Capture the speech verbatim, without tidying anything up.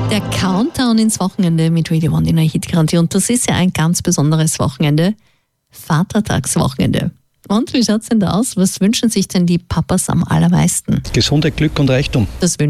Der Countdown ins Wochenende mit Radio One in der Hitgarantie. Und das ist ja ein ganz besonderes Wochenende. Vatertagswochenende. Und wie schaut es denn da aus? Was wünschen sich denn die Papas am allermeisten? Gesundheit, Glück und Reichtum. Das